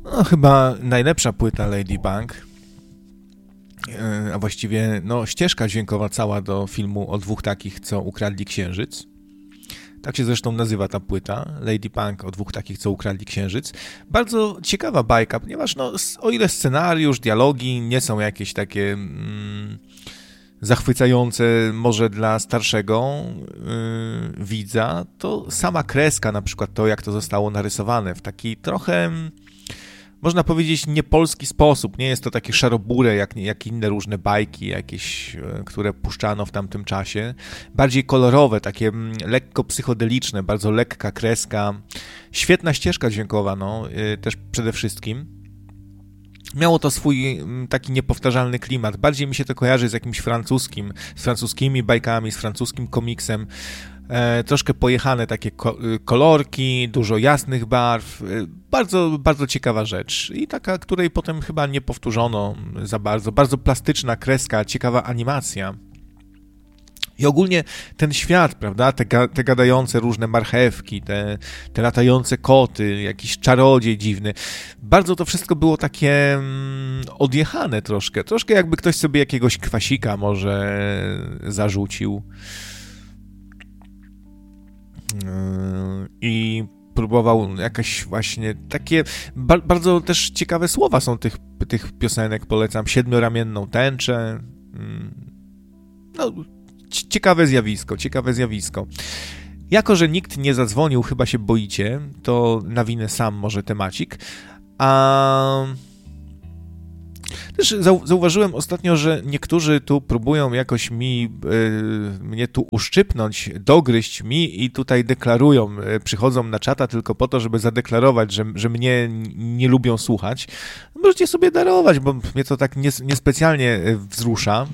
No, chyba najlepsza płyta Ladybug, a właściwie no, ścieżka dźwiękowa cała do filmu o dwóch takich, co ukradli księżyc. Tak się zresztą nazywa ta płyta, Ladybug o dwóch takich, co ukradli księżyc. Bardzo ciekawa bajka, ponieważ no, o ile scenariusz, dialogi nie są jakieś takie zachwycające może dla starszego widza, to sama kreska, na przykład to, jak to zostało narysowane w taki trochę, można powiedzieć, niepolski sposób. Nie jest to takie szarobure, jak inne różne bajki jakieś, które puszczano w tamtym czasie. Bardziej kolorowe, takie lekko psychodeliczne, bardzo lekka kreska. Świetna ścieżka dźwiękowa, no, też przede wszystkim. Miało to swój taki niepowtarzalny klimat. Bardziej mi się to kojarzy z jakimś francuskim, z francuskimi bajkami, z francuskim komiksem. Troszkę pojechane takie kolorki, dużo jasnych barw. Bardzo, bardzo ciekawa rzecz. I taka, której potem chyba nie powtórzono za bardzo. Bardzo plastyczna kreska, ciekawa animacja. I ogólnie ten świat, prawda, te gadające różne marchewki, te latające koty, jakiś czarodziej dziwny. Bardzo to wszystko było takie odjechane troszkę. Troszkę jakby ktoś sobie jakiegoś kwasika może zarzucił. I próbował jakieś właśnie takie... Bardzo też ciekawe słowa są tych piosenek, polecam. Siedmioramienną tęczę. No... Ciekawe zjawisko. Jako że nikt nie zadzwonił, chyba się boicie, to nawinę sam może temacik. A też zauważyłem ostatnio, że niektórzy tu próbują jakoś mnie tu uszczypnąć, dogryźć mi i tutaj deklarują, przychodzą na czata tylko po to, żeby zadeklarować, że mnie nie lubią słuchać. Możecie sobie darować, bo mnie to tak niespecjalnie wzrusza.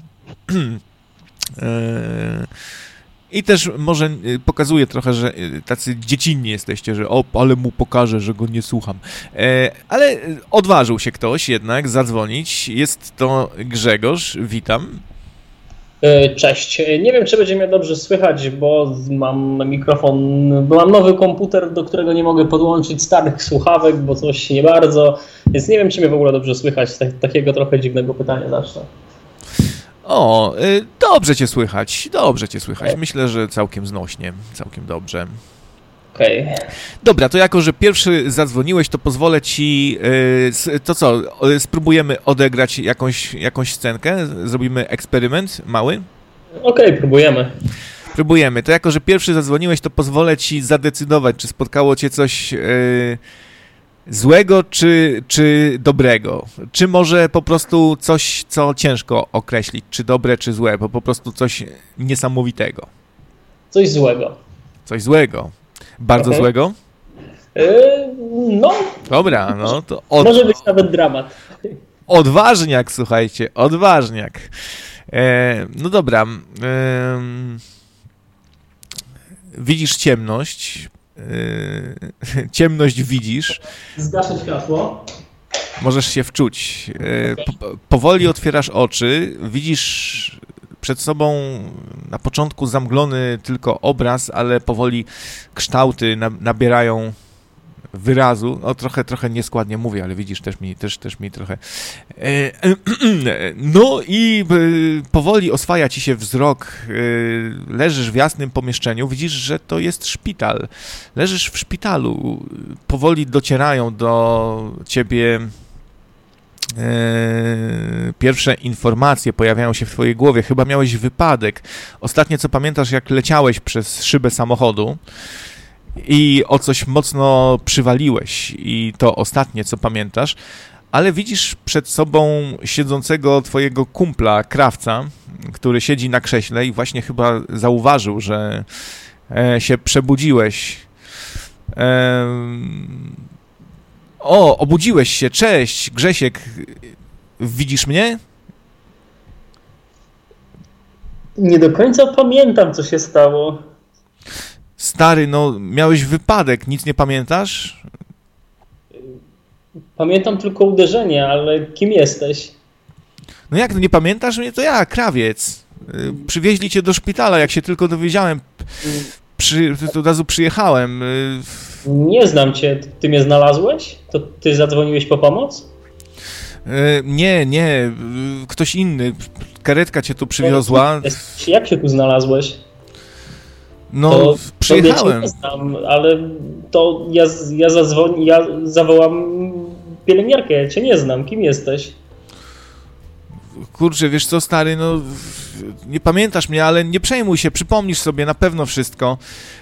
I też może pokazuje trochę, że tacy dziecinni jesteście, że ale mu pokażę, że go nie słucham. Ale odważył się ktoś jednak zadzwonić. Jest to Grzegorz, witam. Cześć. Nie wiem, czy będzie mnie dobrze słychać, bo mam mikrofon, bo mam nowy komputer, do którego nie mogę podłączyć starych słuchawek, bo coś nie bardzo, więc nie wiem, czy mnie w ogóle dobrze słychać. Takiego trochę dziwnego pytania zacznę. O, dobrze cię słychać. Myślę, że całkiem znośnie, całkiem dobrze. Okej. Dobra, to jako, że pierwszy zadzwoniłeś, to pozwolę ci, to co, spróbujemy odegrać jakąś scenkę? Zrobimy eksperyment mały? Okej, próbujemy. To jako, że pierwszy zadzwoniłeś, to pozwolę ci zadecydować, czy spotkało cię coś złego czy dobrego? Czy może po prostu coś, co ciężko określić, czy dobre, czy złe, bo po prostu coś niesamowitego? Coś złego. Coś złego. Bardzo złego? No. Dobra, no to... Może być nawet dramat. Odważniak, słuchajcie, odważniak. No dobra. Widzisz ciemność. Ciemność widzisz. Zgaszę światło. Możesz się wczuć. Powoli otwierasz oczy, widzisz przed sobą na początku zamglony tylko obraz, ale powoli kształty nabierają wyrazu. No trochę nieskładnie mówię, ale widzisz, też mi trochę... No i powoli oswaja ci się wzrok. Leżysz w jasnym pomieszczeniu, widzisz, że to jest szpital. Leżysz w szpitalu. Powoli docierają do ciebie pierwsze informacje, pojawiają się w twojej głowie. Chyba miałeś wypadek. Ostatnie, co pamiętasz, jak leciałeś przez szybę samochodu i o coś mocno przywaliłeś, i to ostatnie, co pamiętasz, ale widzisz przed sobą siedzącego twojego kumpla, krawca, który siedzi na krześle i właśnie chyba zauważył, że się przebudziłeś. Obudziłeś się, cześć, Grzesiek, widzisz mnie? Nie do końca pamiętam, co się stało. Stary, no miałeś wypadek, nic nie pamiętasz? Pamiętam tylko uderzenie, ale kim jesteś? No jak, no nie pamiętasz mnie? To ja, krawiec. Przywieźli cię do szpitala, jak się tylko dowiedziałem. Od razu przyjechałem. Nie znam cię. Ty mnie znalazłeś? To ty zadzwoniłeś po pomoc? Nie. Ktoś inny. Karetka cię tu przywiozła. Jak się tu znalazłeś? No, przyjechałem. Nie znam, ale to ja zawołam pielęgniarkę. Ja cię nie znam. Kim jesteś? Kurczę, wiesz co, stary, no nie pamiętasz mnie, ale nie przejmuj się, przypomnisz sobie na pewno wszystko.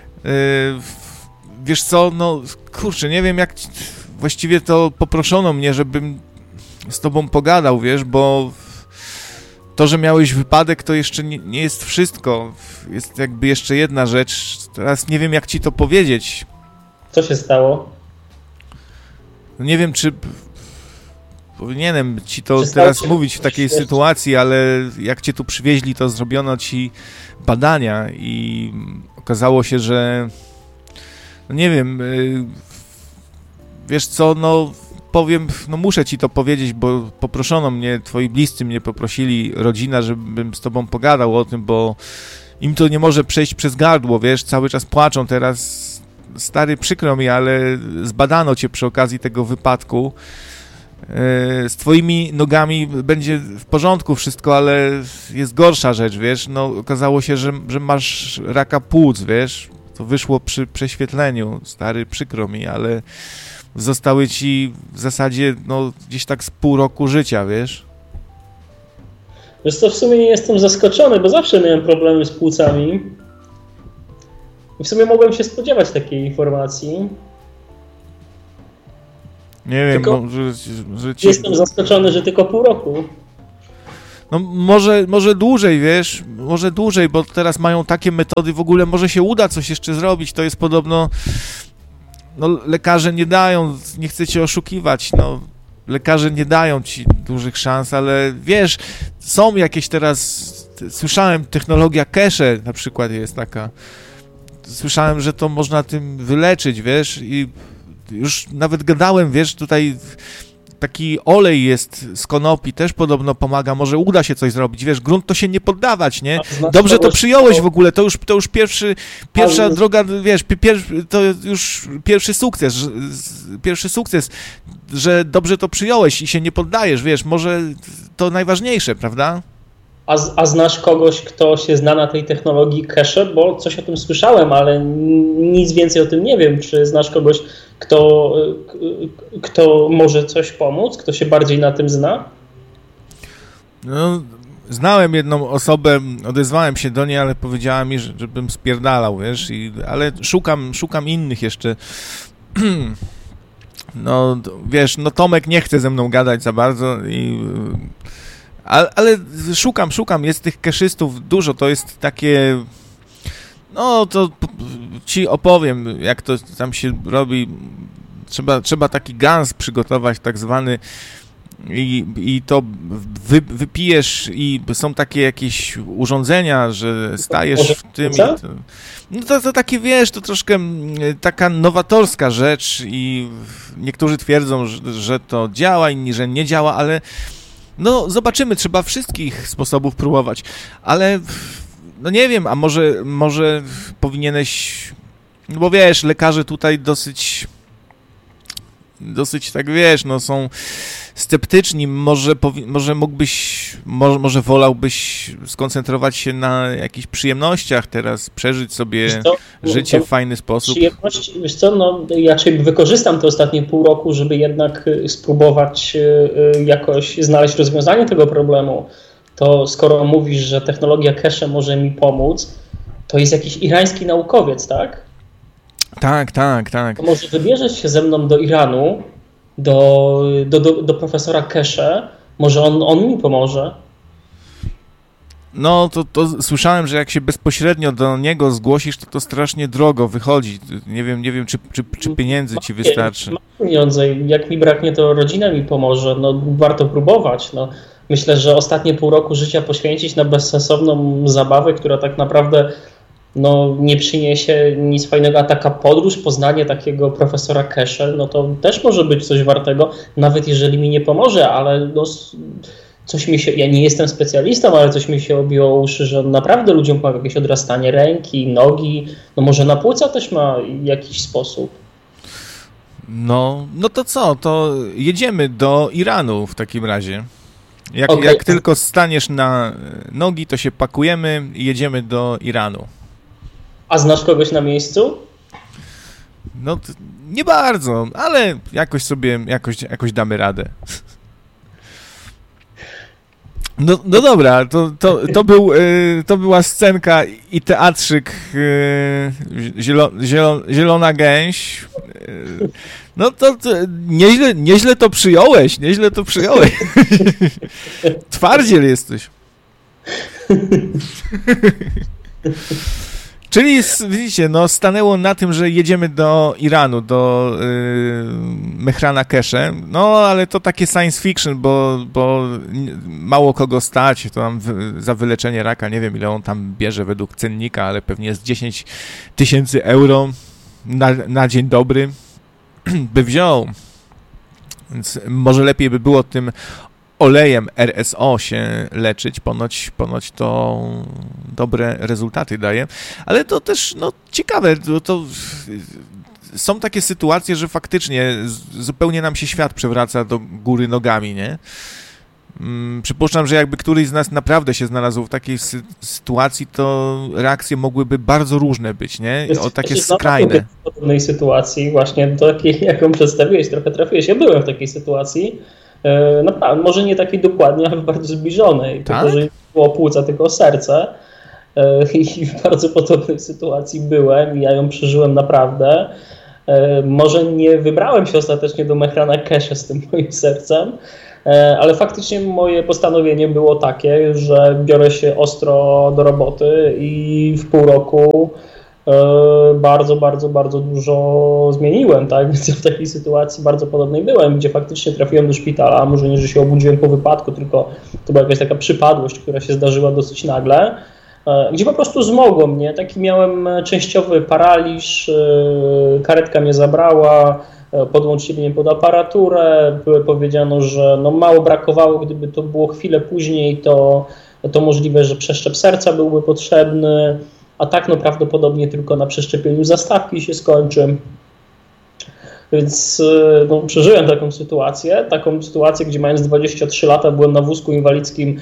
Wiesz co, no kurczę, nie wiem jak właściwie to poproszono mnie, żebym z tobą pogadał, wiesz, bo to, że miałeś wypadek, to jeszcze nie jest wszystko. Jest jakby jeszcze jedna rzecz. Teraz nie wiem, jak ci to powiedzieć. Co się stało? No nie wiem, czy powinienem ci to teraz mówić w takiej sytuacji, ale jak cię tu przywieźli, to zrobiono ci badania i okazało się, że no nie wiem, wiesz co, no powiem, no muszę ci to powiedzieć, bo poproszono mnie, twoi bliscy mnie poprosili, rodzina, żebym z tobą pogadał o tym, bo im to nie może przejść przez gardło, wiesz, cały czas płaczą teraz. Stary, przykro mi, ale zbadano cię przy okazji tego wypadku. Z twoimi nogami będzie w porządku wszystko, ale jest gorsza rzecz, wiesz, no okazało się, że masz raka płuc, wiesz, to wyszło przy prześwietleniu, stary, przykro mi, ale zostały ci w zasadzie, no, gdzieś tak z pół roku życia, wiesz. Wiesz co, w sumie nie jestem zaskoczony, bo zawsze miałem problemy z płucami. I w sumie mogłem się spodziewać takiej informacji. Nie wiem, tylko że ci... Jestem zaskoczony, że tylko pół roku. No może dłużej, wiesz, może dłużej, bo teraz mają takie metody, w ogóle może się uda coś jeszcze zrobić, to jest podobno, no lekarze nie dają, nie chcę cię oszukiwać, no lekarze nie dają ci dużych szans, ale wiesz, są jakieś teraz, słyszałem, technologia Keshe na przykład jest taka, słyszałem, że to można tym wyleczyć, wiesz, i już nawet gadałem, wiesz, tutaj taki olej jest z konopi, też podobno pomaga, może uda się coś zrobić, wiesz, grunt to się nie poddawać, nie? Dobrze to przyjąłeś w ogóle, to już pierwsza droga, wiesz, to już pierwszy sukces, że dobrze to przyjąłeś i się nie poddajesz, wiesz, może to najważniejsze, prawda? A znasz kogoś, kto się zna na tej technologii Keshe? Bo coś o tym słyszałem, ale nic więcej o tym nie wiem. Czy znasz kogoś, kto może coś pomóc? Kto się bardziej na tym zna? No, znałem jedną osobę, odezwałem się do niej, ale powiedziała mi, żebym spierdalał, wiesz, ale szukam innych jeszcze. No, wiesz, no Tomek nie chce ze mną gadać za bardzo ale szukam, jest tych keszystów dużo, to jest takie, no to ci opowiem, jak to tam się robi, trzeba taki gans przygotować tak zwany i to wypijesz i są takie jakieś urządzenia, że stajesz w tym no to takie, wiesz, to troszkę taka nowatorska rzecz i niektórzy twierdzą, że to działa, inni, że nie działa, ale no zobaczymy, trzeba wszystkich sposobów próbować, ale no nie wiem, a może powinieneś, no bo wiesz, lekarze tutaj dosyć tak, wiesz, no są sceptyczni, może mógłbyś, może wolałbyś skoncentrować się na jakichś przyjemnościach teraz, przeżyć sobie życie w fajny sposób. Przyjemność, wiesz co, no ja wykorzystam te ostatnie pół roku, żeby jednak spróbować jakoś znaleźć rozwiązanie tego problemu. To skoro mówisz, że technologia Keshe może mi pomóc, to jest jakiś irański naukowiec, tak? Tak. To może wybierzesz się ze mną do Iranu, do profesora Keshe, może on mi pomoże. No, to słyszałem, że jak się bezpośrednio do niego zgłosisz, to strasznie drogo wychodzi. Nie wiem, czy pieniędzy ci wystarczy. Mam pieniądze, jak mi braknie, to rodzina mi pomoże, no warto próbować, no. Myślę, że ostatnie pół roku życia poświęcić na bezsensowną zabawę, która tak naprawdę no, nie przyniesie nic fajnego, a taka podróż, poznanie takiego profesora Keshe, no to też może być coś wartego, nawet jeżeli mi nie pomoże, ale no, coś mi się, ja nie jestem specjalistą, ale coś mi się obiło o uszy, że naprawdę ludziom pomaga jakieś odrastanie ręki, nogi, no może na płuca też ma jakiś sposób. No to co? To jedziemy do Iranu w takim razie. Jak tylko staniesz na nogi, to się pakujemy i jedziemy do Iranu. A znasz kogoś na miejscu? No nie bardzo, ale jakoś damy radę. No dobra, to była scenka i teatrzyk Zielona Gęś. No to nieźle to przyjąłeś. Twardziel jesteś. Czyli widzicie, no stanęło na tym, że jedziemy do Iranu, do Mehrana Keshe, no ale to takie science fiction, bo mało kogo stać, to tam za wyleczenie raka, nie wiem ile on tam bierze według cennika, ale pewnie jest 10 000 euro na dzień dobry, by wziął. Więc może lepiej by było tym olejem RSO się leczyć, ponoć to dobre rezultaty daje, ale to też ciekawe, to są takie sytuacje, że faktycznie zupełnie nam się świat przewraca do góry nogami, nie? Przypuszczam, że jakby któryś z nas naprawdę się znalazł w takiej sytuacji, to reakcje mogłyby bardzo różne być, nie? Takie skrajne. W podobnej sytuacji, właśnie do takiej, jaką przedstawiłeś, trochę trafiłeś. Ja byłem w takiej sytuacji, naprawdę, może nie takiej dokładnie, ale bardzo zbliżonej. Tak? Tylko, że nie było płuca, tylko serce. I w bardzo podobnej sytuacji byłem i ja ją przeżyłem naprawdę. Może nie wybrałem się ostatecznie do Mehrana Keshe z tym moim sercem, ale faktycznie moje postanowienie było takie, że biorę się ostro do roboty i w pół roku bardzo dużo zmieniłem, tak? Więc w takiej sytuacji bardzo podobnej byłem, gdzie faktycznie trafiłem do szpitala, może nie, że się obudziłem po wypadku, tylko to była jakaś taka przypadłość, która się zdarzyła dosyć nagle, gdzie po prostu zmogło mnie, taki miałem częściowy paraliż, karetka mnie zabrała, podłączyli mnie pod aparaturę, powiedziano, że mało brakowało, gdyby to było chwilę później, to możliwe, że przeszczep serca byłby potrzebny, a tak prawdopodobnie tylko na przeszczepieniu zastawki się skończy. Więc przeżyłem taką sytuację, gdzie mając 23 lata byłem na wózku inwalidzkim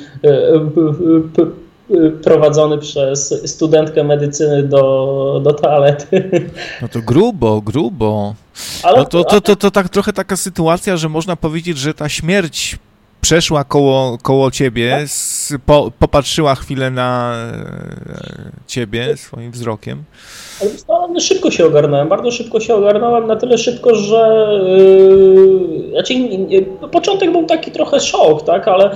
prowadzony przez studentkę medycyny do toalety. No to grubo. Ale, to tak trochę taka sytuacja, że można powiedzieć, że ta śmierć przeszła koło ciebie, popatrzyła chwilę na ciebie swoim wzrokiem. Ale szybko się ogarnąłem, bardzo szybko się ogarnąłem, na tyle szybko, że początek był taki trochę szok, tak, ale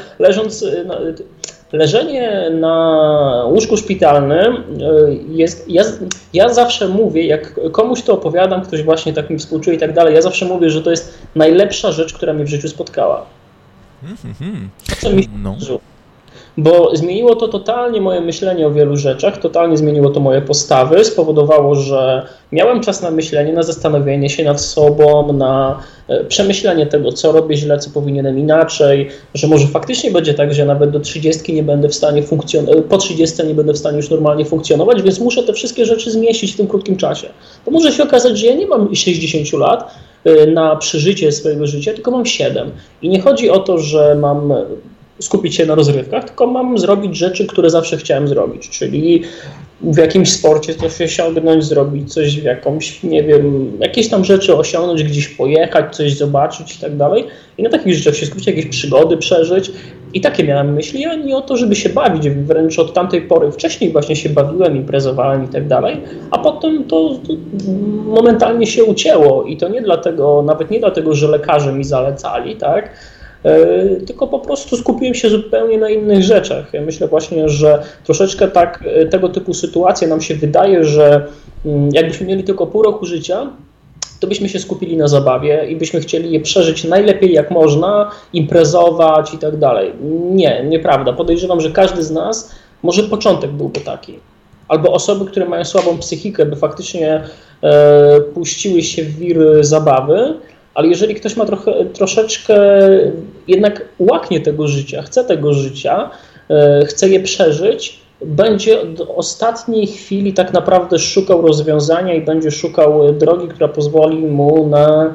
leżenie na łóżku szpitalnym jest, ja zawsze mówię, jak komuś to opowiadam, ktoś właśnie tak mi współczuje i tak dalej, ja zawsze mówię, że to jest najlepsza rzecz, która mnie w życiu spotkała. Co mi Bo zmieniło to totalnie moje myślenie o wielu rzeczach, totalnie zmieniło to moje postawy, spowodowało, że miałem czas na myślenie, na zastanowienie się nad sobą, na przemyślenie tego, co robię źle, co powinienem inaczej, że może faktycznie będzie tak, że nawet do 30 nie będę w stanie po 30 nie będę w stanie już normalnie funkcjonować, więc muszę te wszystkie rzeczy zmieścić w tym krótkim czasie. To może się okazać, że ja nie mam 60 lat na przeżycie swojego życia, tylko mam 7. I nie chodzi o to, że mam skupić się na rozrywkach, tylko mam zrobić rzeczy, które zawsze chciałem zrobić, czyli w jakimś sporcie coś osiągnąć, zrobić coś w jakąś, nie wiem, jakieś tam rzeczy osiągnąć, gdzieś pojechać, coś zobaczyć i tak dalej. I na takich rzeczach się skupić, jakieś przygody przeżyć. I takie miałem myśli, a nie o to, żeby się bawić. Wręcz od tamtej pory wcześniej właśnie się bawiłem, imprezowałem i tak dalej, a potem to momentalnie się ucięło i to nie dlatego, nawet nie dlatego, że lekarze mi zalecali, tak, tylko po prostu skupiłem się zupełnie na innych rzeczach. Ja myślę właśnie, że troszeczkę tak tego typu sytuacje nam się wydaje, że jakbyśmy mieli tylko pół roku życia, to byśmy się skupili na zabawie i byśmy chcieli je przeżyć najlepiej jak można, imprezować i tak dalej. Nie, nieprawda. Podejrzewam, że każdy z nas, może początek byłby taki. Albo osoby, które mają słabą psychikę, by faktycznie puściły się w wir zabawy, ale jeżeli ktoś ma troszeczkę jednak łaknie tego życia, chce je przeżyć, będzie do ostatniej chwili tak naprawdę szukał rozwiązania i będzie szukał drogi, która pozwoli mu na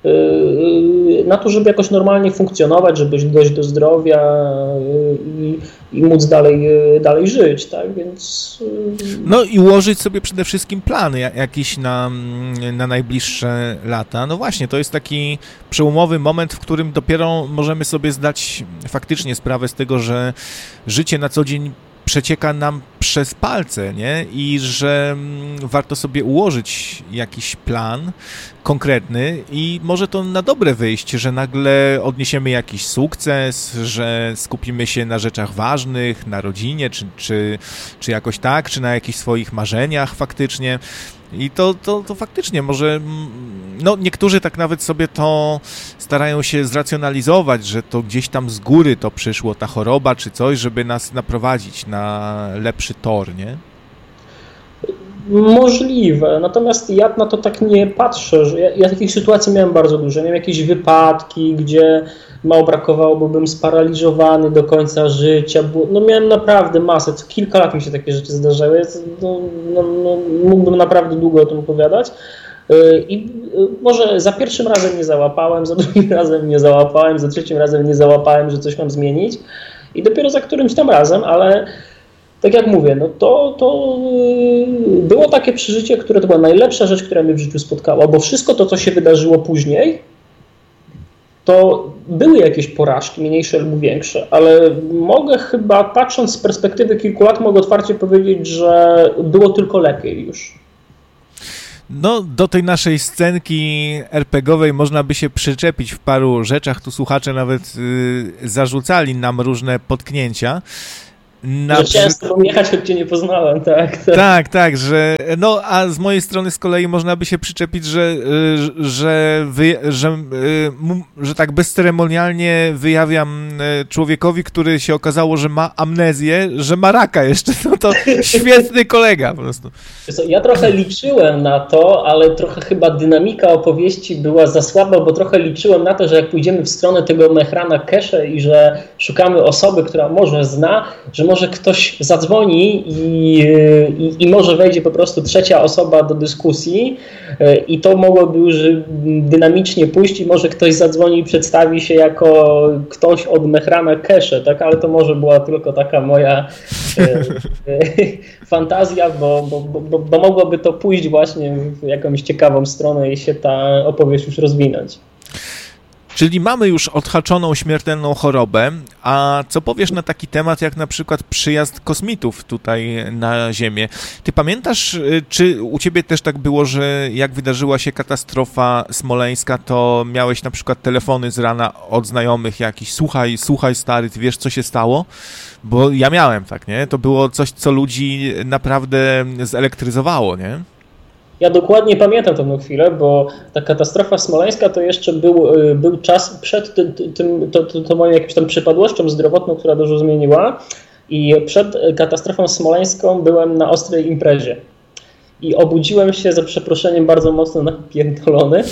na to, żeby jakoś normalnie funkcjonować, żeby dojść do zdrowia i móc dalej żyć, tak, więc... No i ułożyć sobie przede wszystkim plany jakieś na najbliższe lata. No właśnie, to jest taki przełomowy moment, w którym dopiero możemy sobie zdać faktycznie sprawę z tego, że życie na co dzień przecieka nam przez palce, nie? I że warto sobie ułożyć jakiś plan konkretny i może to na dobre wyjść, że nagle odniesiemy jakiś sukces, że skupimy się na rzeczach ważnych, na rodzinie, czy jakoś tak, czy na jakichś swoich marzeniach faktycznie. I to faktycznie może, no niektórzy tak nawet sobie to starają się zracjonalizować, że to gdzieś tam z góry to przyszło, ta choroba czy coś, żeby nas naprowadzić na lepszy tor, nie? Możliwe, natomiast ja na to tak nie patrzę, że ja takich sytuacji miałem bardzo dużo, miałem jakieś wypadki, gdzie mało brakowało, bo byłem sparaliżowany do końca życia, no miałem naprawdę masę, co kilka lat mi się takie rzeczy zdarzały, mógłbym naprawdę długo o tym opowiadać i może za pierwszym razem nie załapałem, za drugim razem nie załapałem, za trzecim razem nie załapałem, że coś mam zmienić i dopiero za którymś tam razem, ale tak jak mówię, no to było takie przeżycie, które to była najlepsza rzecz, która mnie w życiu spotkała, bo wszystko to, co się wydarzyło później, to były jakieś porażki, mniejsze lub większe, ale mogę chyba, patrząc z perspektywy kilku lat, mogę otwarcie powiedzieć, że było tylko lepiej już. No, do tej naszej scenki RPG-owej można by się przyczepić w paru rzeczach. Tu słuchacze nawet zarzucali nam różne potknięcia. Chciałem z tobą jechać, choć cię nie poznałem, tak. Tak, że no a z mojej strony z kolei można by się przyczepić, że tak bezceremonialnie wyjawiam człowiekowi, który się okazało, że ma amnezję, że ma raka jeszcze, no to świetny kolega po prostu. Ja trochę liczyłem na to, ale trochę chyba dynamika opowieści była za słaba, bo trochę liczyłem na to, że jak pójdziemy w stronę tego Mehrana Kesze i że szukamy osoby, która może zna, że może ktoś zadzwoni i może wejdzie po prostu trzecia osoba do dyskusji i to mogłoby już dynamicznie pójść i może ktoś zadzwoni i przedstawi się jako ktoś od Mehrana Kesze, tak? Ale to może była tylko taka moja fantazja, bo mogłoby to pójść właśnie w jakąś ciekawą stronę i się ta opowieść już rozwinąć. Czyli mamy już odhaczoną śmiertelną chorobę, a co powiesz na taki temat jak na przykład przyjazd kosmitów tutaj na Ziemię? Ty pamiętasz, czy u ciebie też tak było, że jak wydarzyła się katastrofa smoleńska, to miałeś na przykład telefony z rana od znajomych jakiś, słuchaj stary, ty wiesz co się stało? Bo ja miałem tak, nie? To było coś, co ludzi naprawdę zelektryzowało, nie? Ja dokładnie pamiętam tę chwilę, bo ta katastrofa smoleńska to jeszcze był czas przed tą moją jakąś tam przypadłością zdrowotną, która dużo zmieniła i przed katastrofą smoleńską byłem na ostrej imprezie i obudziłem się za przeproszeniem bardzo mocno napierdolony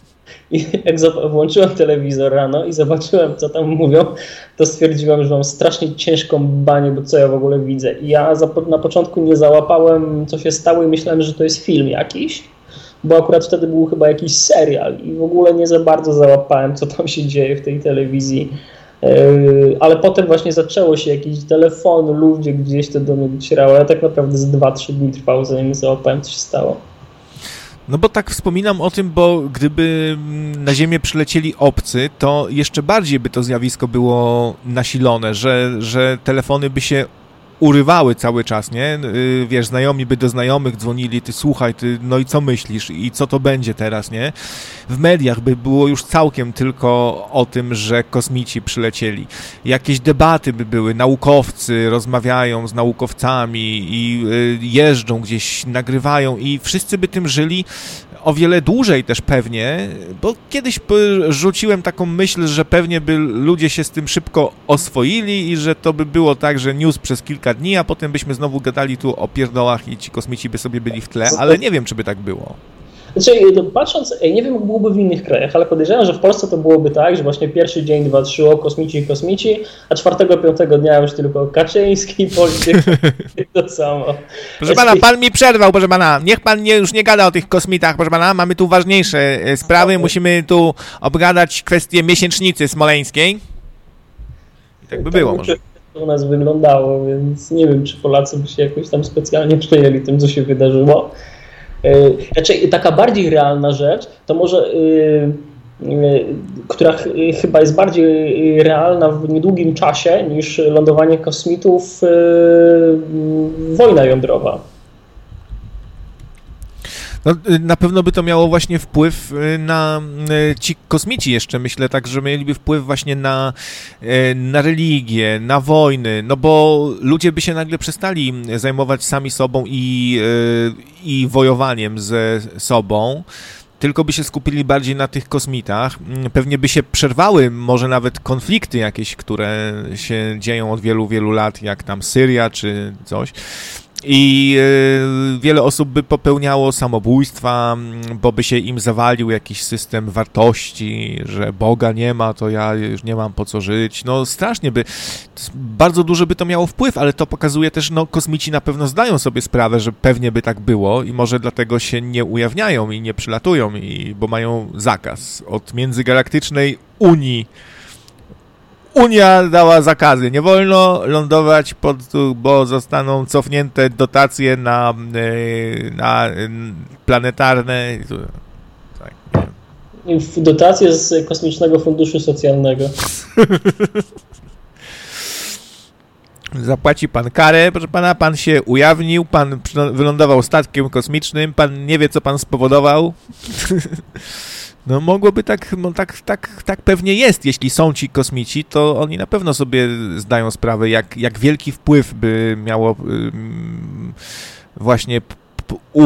i jak włączyłem telewizor rano i zobaczyłem, co tam mówią, to stwierdziłem, że mam strasznie ciężką banię, bo co ja w ogóle widzę. I ja na początku nie załapałem, co się stało i myślałem, że to jest film jakiś, bo akurat wtedy był chyba jakiś serial i w ogóle nie za bardzo załapałem, co tam się dzieje w tej telewizji. Ale potem właśnie zaczęło się jakiś telefon, ludzie gdzieś to do mnie docierało, ale tak naprawdę z 2-3 dni trwało, zanim załapałem, co się stało. No bo tak wspominam o tym, bo gdyby na Ziemię przylecieli obcy, to jeszcze bardziej by to zjawisko było nasilone, że telefony by się urywały cały czas, nie? Wiesz, znajomi by do znajomych dzwonili, ty słuchaj, ty, no i co myślisz i co to będzie teraz, nie? W mediach by było już całkiem tylko o tym, że kosmici przylecieli. Jakieś debaty by były, naukowcy rozmawiają z naukowcami i jeżdżą gdzieś, nagrywają i wszyscy by tym żyli o wiele dłużej też pewnie, bo kiedyś rzuciłem taką myśl, że pewnie by ludzie się z tym szybko oswoili i że to by było tak, że news przez kilka dni, a potem byśmy znowu gadali tu o pierdołach i ci kosmici by sobie byli w tle, ale nie wiem, czy by tak było. Znaczy, patrząc, nie wiem jak byłoby w innych krajach, ale podejrzewam, że w Polsce to byłoby tak, że właśnie pierwszy dzień, 2, 3 o kosmici, a 4, 5 dnia już tylko Kaczyński, polityk, to samo. Proszę pana, pan mi przerwał, proszę pana. Niech pan już nie gada o tych kosmitach, proszę pana. Mamy tu ważniejsze sprawy. Musimy tu obgadać kwestię miesięcznicy smoleńskiej. I tak by było może. To u nas wyglądało, więc nie wiem, czy Polacy by się jakoś tam specjalnie przejęli tym, co się wydarzyło. Znaczy, taka bardziej realna rzecz, to może, która chyba jest bardziej realna w niedługim czasie niż lądowanie kosmitów, wojna jądrowa. No, na pewno by to miało właśnie wpływ na ci kosmici jeszcze, myślę, tak, że mieliby wpływ właśnie na religię, na wojny, no bo ludzie by się nagle przestali zajmować sami sobą i wojowaniem ze sobą, tylko by się skupili bardziej na tych kosmitach. Pewnie by się przerwały może nawet konflikty jakieś, które się dzieją od wielu, wielu lat, jak tam Syria czy coś. I wiele osób by popełniało samobójstwa, bo by się im zawalił jakiś system wartości, że Boga nie ma, to ja już nie mam po co żyć. No strasznie by, bardzo duży by to miało wpływ, ale to pokazuje też, no kosmici na pewno zdają sobie sprawę, że pewnie by tak było i może dlatego się nie ujawniają i nie przylatują, bo mają zakaz od międzygalaktycznej Unii. Unia dała zakazy, nie wolno lądować, bo zostaną cofnięte dotacje na planetarne. Tak, nie. Dotacje z Kosmicznego Funduszu Socjalnego. Zapłaci pan karę, proszę pana, pan się ujawnił, pan wylądował statkiem kosmicznym, pan nie wie, co pan spowodował. No mogłoby tak pewnie jest, jeśli są ci kosmici, to oni na pewno sobie zdają sprawę, jak wielki wpływ by miało właśnie